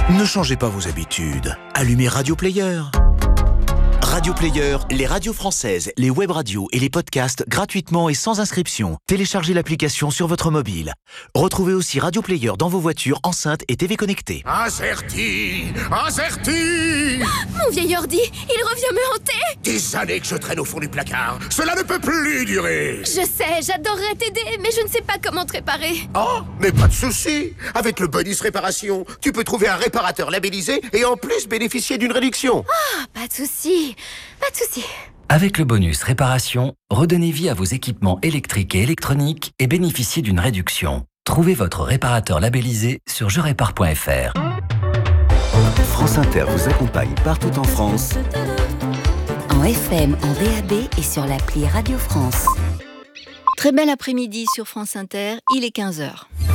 Ne changez pas vos habitudes. Allumez Radio Player. Radio Player, les radios françaises, les web radios et les podcasts gratuitement et sans inscription. Téléchargez l'application sur votre mobile. Retrouvez aussi Radio Player dans vos voitures, enceintes et TV connectées. Incerti. Mon vieil ordi, il revient me hanter. Des années que je traîne au fond du placard. Cela ne peut plus durer. Je sais, j'adorerais t'aider, mais je ne sais pas comment te réparer. Oh, mais pas de souci. Avec le bonus réparation, tu peux trouver un réparateur labellisé et en plus bénéficier d'une réduction. Ah, pas de souci. Pas de souci. Avec le bonus réparation, redonnez vie à vos équipements électriques et électroniques et bénéficiez d'une réduction. Trouvez votre réparateur labellisé sur jerépare.fr. France Inter vous accompagne partout en France. En FM, en DAB et sur l'appli Radio France. Très bel après-midi sur France Inter, il est 15h.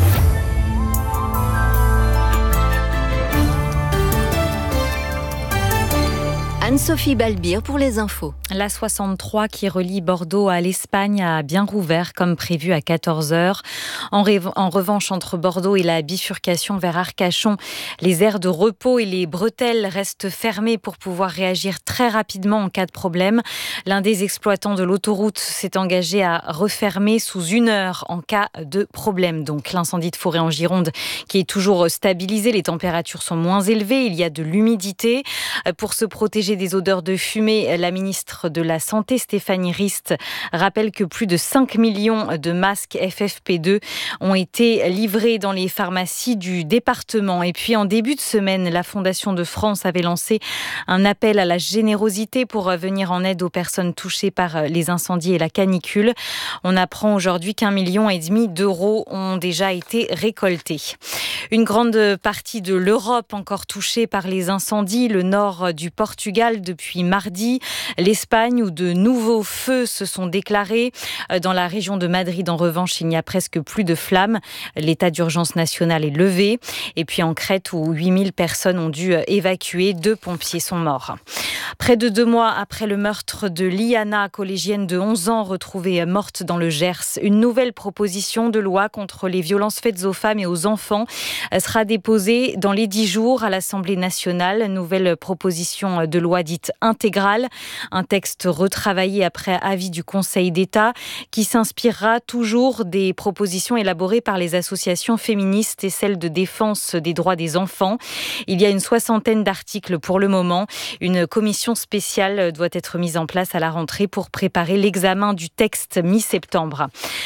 Anne-Sophie Balbir pour les infos. La 63 qui relie Bordeaux à l'Espagne a bien rouvert comme prévu à 14h. En revanche, entre Bordeaux et la bifurcation vers Arcachon, les aires de repos et les bretelles restent fermées pour pouvoir réagir très rapidement en cas de problème. L'un des exploitants de l'autoroute s'est engagé à refermer sous 1 heure en cas de problème. Donc l'incendie de forêt en Gironde qui est toujours stabilisé, les températures sont moins élevées, il y a de l'humidité. Pour se protéger des odeurs de fumée, la ministre de la Santé, Stéphanie Rist, rappelle que plus de 5 millions de masques FFP2 ont été livrés dans les pharmacies du département. Et puis en début de semaine, la Fondation de France avait lancé un appel à la générosité pour venir en aide aux personnes touchées par les incendies et la canicule. On apprend aujourd'hui qu'1,5 million d'euros ont déjà été récoltés. Une grande partie de l'Europe encore touchée par les incendies, le nord du Portugal depuis mardi, l'Espagne où de nouveaux feux se sont déclarés. Dans la région de Madrid, en revanche, il n'y a presque plus de flammes. L'état d'urgence national est levé. Et puis en Crète où 8000 personnes ont dû évacuer, 2 pompiers sont morts. Près de 2 mois après le meurtre de Liana, collégienne de 11 ans retrouvée morte dans le Gers, une nouvelle proposition de loi contre les violences faites aux femmes et aux enfants sera déposée dans les 10 jours à l'Assemblée nationale. Nouvelle proposition de loi dite intégrale, un texte retravaillé après avis du Conseil d'État qui s'inspirera toujours des propositions élaborées par les associations féministes et celles de défense des droits des enfants. Il y a une 60aine d'articles pour le moment. Une commission spéciale doit être mise en place à la rentrée pour préparer l'examen du texte mi-septembre.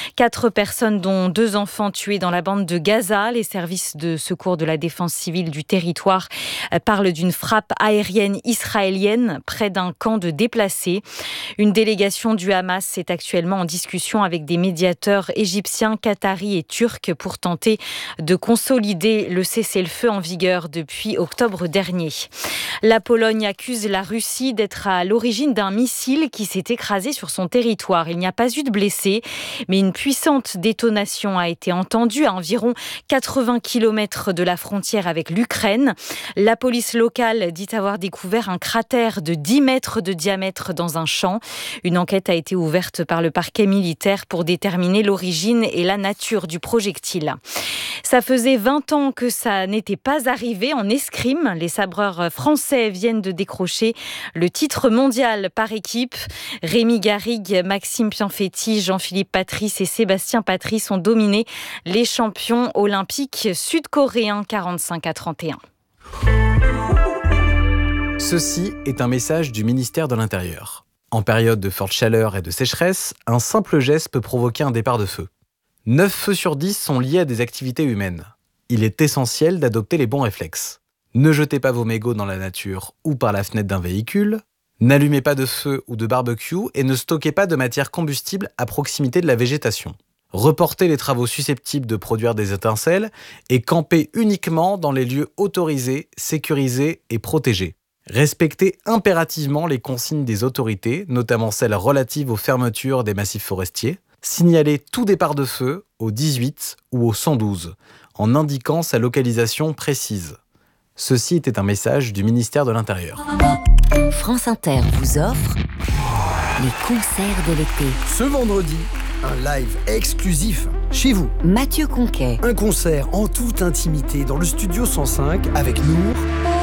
4 personnes, dont 2 enfants tués dans la bande de Gaza. Les services de secours de la défense civile du territoire parlent d'une frappe aérienne israélienne près d'un camp de déplacés. Une délégation du Hamas est actuellement en discussion avec des médiateurs égyptiens, qataris et turcs pour tenter de consolider le cessez-le-feu en vigueur depuis octobre dernier. La Pologne accuse la Russie d'être à l'origine d'un missile qui s'est écrasé sur son territoire. Il n'y a pas eu de blessés, mais une puissante détonation a été entendue à environ 80 km de la frontière avec l'Ukraine. La police locale dit avoir découvert un cratère de 10 mètres de diamètre dans un champ. Une enquête a été ouverte par le parquet militaire pour déterminer l'origine et la nature du projectile. Ça faisait 20 ans que ça n'était pas arrivé en escrime. Les sabreurs français viennent de décrocher le titre mondial par équipe. Rémi Garrigue, Maxime Pianfetti, Jean-Philippe Patrice et Sébastien Patrice ont dominé les champions olympiques sud-coréens 45-31. Ceci est un message du ministère de l'Intérieur. En période de forte chaleur et de sécheresse, un simple geste peut provoquer un départ de feu. 9 feux sur 10 sont liés à des activités humaines. Il est essentiel d'adopter les bons réflexes. Ne jetez pas vos mégots dans la nature ou par la fenêtre d'un véhicule. N'allumez pas de feu ou de barbecue et ne stockez pas de matière combustible à proximité de la végétation. Reportez les travaux susceptibles de produire des étincelles et campez uniquement dans les lieux autorisés, sécurisés et protégés. Respectez impérativement les consignes des autorités, notamment celles relatives aux fermetures des massifs forestiers. Signalez tout départ de feu au 18 ou au 112, en indiquant sa localisation précise. Ceci était un message du ministère de l'Intérieur. France Inter vous offre les concerts de l'été. Ce vendredi, un live exclusif chez vous. Mathieu Conquet. Un concert en toute intimité dans le studio 105 avec Nour